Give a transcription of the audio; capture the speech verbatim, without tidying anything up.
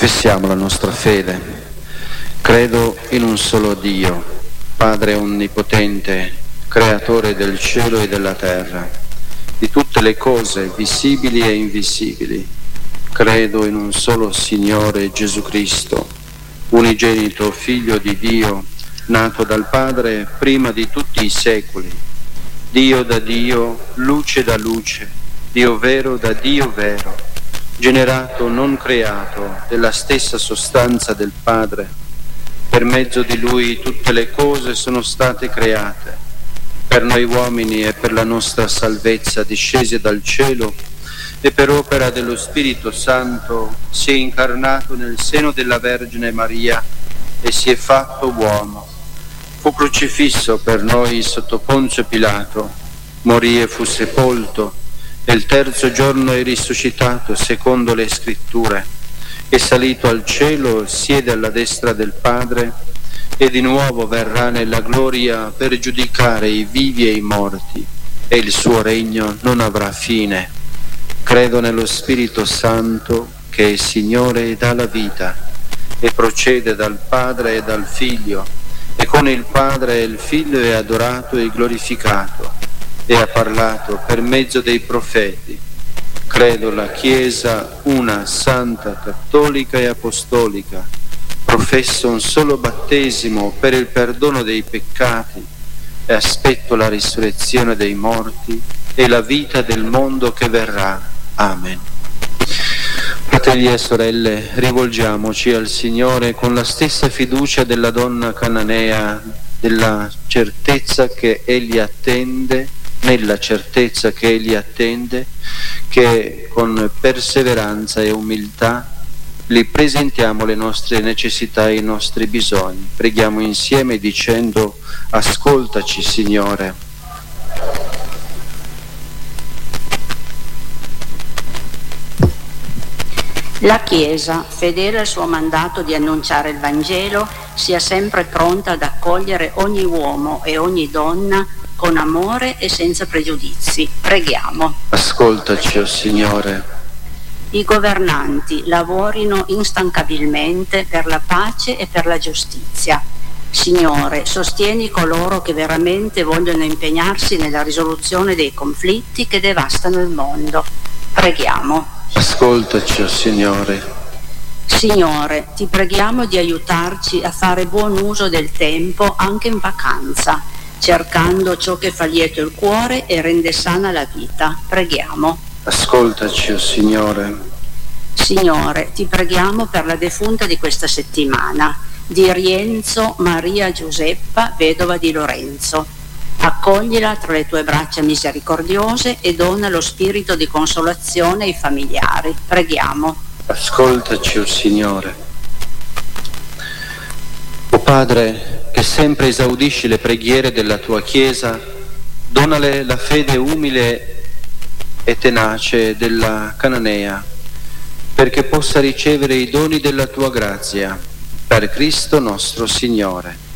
Professiamo la nostra fede. Credo in un solo Dio, Padre onnipotente, creatore del cielo e della terra, di tutte le cose visibili e invisibili. Credo in un solo Signore Gesù Cristo, unigenito Figlio di Dio, nato dal Padre prima di tutti i secoli, Dio da Dio, luce da luce, Dio vero da Dio vero, generato non creato, della stessa sostanza del Padre. Per mezzo di Lui tutte le cose sono state create, per noi uomini e per la nostra salvezza discese dal cielo, e per opera dello Spirito Santo si è incarnato nel seno della Vergine Maria e si è fatto uomo. Fu crocifisso per noi sotto Ponzio Pilato, morì e fu sepolto, e il terzo giorno è risuscitato secondo le Scritture, è salito al cielo, siede alla destra del Padre, e di nuovo verrà nella gloria per giudicare i vivi e i morti, e il suo regno non avrà fine. Credo nello Spirito Santo, che è Signore e dà la vita, e procede dal Padre e dal Figlio, e con il Padre e il Figlio è adorato e glorificato, e ha parlato per mezzo dei profeti. Credo la Chiesa una, santa, cattolica e apostolica. Professo un solo battesimo per il perdono dei peccati e aspetto la risurrezione dei morti e la vita del mondo che verrà. Amen. Fratelli e sorelle, rivolgiamoci al Signore con la stessa fiducia della donna cananea, della certezza che Egli attende, nella certezza che Egli attende, che con perseveranza e umiltà gli presentiamo le nostre necessità e i nostri bisogni. Preghiamo insieme dicendo: ascoltaci, Signore. La Chiesa, fedele al suo mandato di annunciare il Vangelo, sia sempre pronta ad accogliere ogni uomo e ogni donna con amore e senza pregiudizi. Preghiamo. Ascoltaci, o Signore. I governanti lavorino instancabilmente per la pace e per la giustizia. Signore, sostieni coloro che veramente vogliono impegnarsi nella risoluzione dei conflitti che devastano il mondo. Preghiamo. Ascoltaci, o Signore. Signore, ti preghiamo di aiutarci a fare buon uso del tempo anche in vacanza, cercando ciò che fa lieto il cuore e rende sana la vita. Preghiamo. Ascoltaci, o Signore. Signore, ti preghiamo per la defunta di questa settimana, di Rienzo Maria Giuseppa, vedova di Lorenzo. Accoglila tra le tue braccia misericordiose e dona lo spirito di consolazione ai familiari. Preghiamo. Ascoltaci, o Signore. O Padre, che sempre esaudisci le preghiere della tua Chiesa, donale la fede umile e tenace della cananea, perché possa ricevere i doni della tua grazia, per Cristo nostro Signore.